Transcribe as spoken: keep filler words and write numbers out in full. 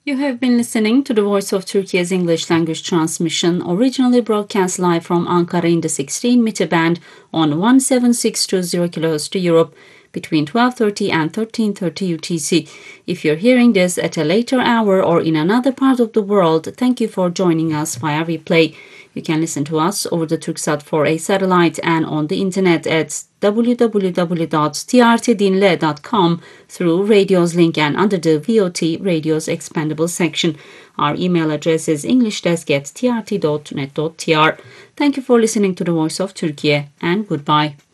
You have been listening to the Voice of Turkey's English language transmission, originally broadcast live from Ankara in the sixteen meter band on one seven six two zero kilohertz to Europe between twelve thirty and thirteen thirty U T C. If you're hearing this at a later hour or in another part of the world, thank you for joining us via replay. You can listen to us over the Turksat four A satellite and on the internet at w w w dot t r t dinle dot com through Radio's link and under the V O T Radio's expandable section. Our email address is englishdesk at t r t dot net dot t r. Thank you for listening to the Voice of Turkey and goodbye.